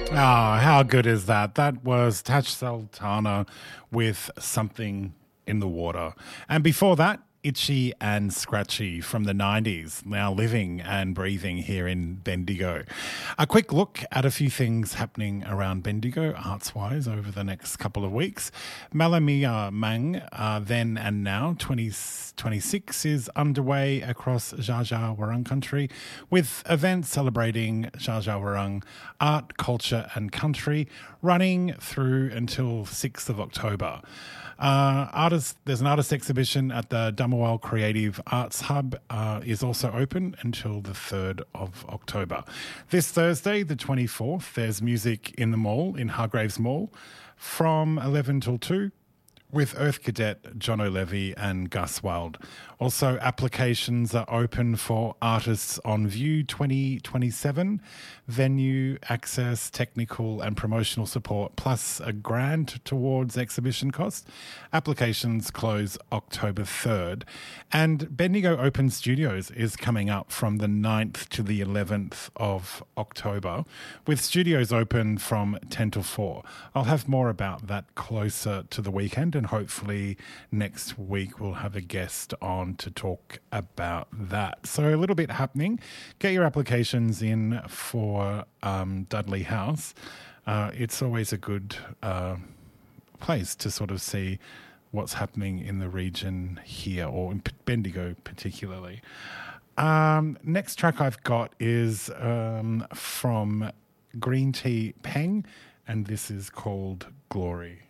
Oh, how good is that? That was Taj Sultana with Something in the Water. And before that, Itchy and Scratchy from the 90s, now living and breathing here in Bendigo. A quick look at a few things happening around Bendigo, arts-wise, over the next couple of weeks. Malamia Mang, Then and Now, 2026, is underway across Dja Dja Wurrung country with events celebrating Dja Dja Wurrung art, culture and country running through until 6th of October. There's an artist exhibition at the Dummerwell Creative Arts Hub is also open until the 3rd of October. This Thursday, the 24th, there's music in the mall, in Hargraves Mall, from 11 till 2. With Earth Cadet, John O'Levy and Gus Wild. Also, applications are open for Artists on View 2027, venue, access, technical and promotional support, plus a grant towards exhibition costs. Applications close October 3rd. And Bendigo Open Studios is coming up from the 9th to the 11th of October, with studios open from 10 till 4. I'll have more about that closer to the weekend, and hopefully next week we'll have a guest on to talk about that. So a little bit happening. Get your applications in for Dudley House. It's always a good place to sort of see what's happening in the region here, or in Bendigo particularly. Next track I've got is from Green Tea Peng, and this is called Glory.